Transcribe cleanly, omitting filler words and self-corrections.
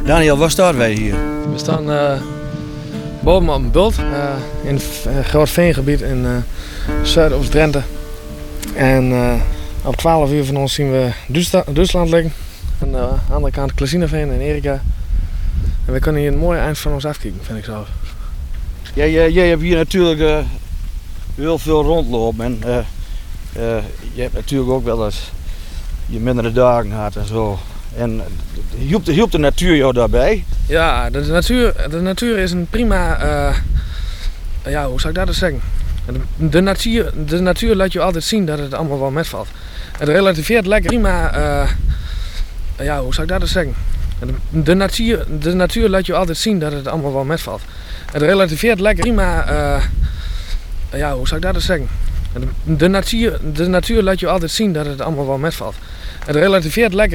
Daniel, waar staan wij hier? We staan boven op een bult in een groot veengebied in Zuidoost-Drenthe. En op 12 uur van ons zien we Duitsland liggen. Aan de andere kant Klesinaveen en Erika. En we kunnen hier een mooi eind van ons afkijken, vind ik zo. Jij hebt hier natuurlijk heel veel rondlopen en je hebt natuurlijk ook wel eens je mindere dagen gehad en zo. En hielp de natuur jou daarbij? Ja, de natuur is een prima, hoe zou ik dat eens zeggen? De natuur laat je altijd zien dat het allemaal wel metvalt. Het relativeert lekker prima, hoe zou ik dat eens zeggen? De natuur laat je altijd zien dat het allemaal wel metvalt. Het relativeert lekker prima, hoe zou ik dat eens zeggen? De natuur laat je altijd zien dat het allemaal wel metvalt. Het relativeert lekker.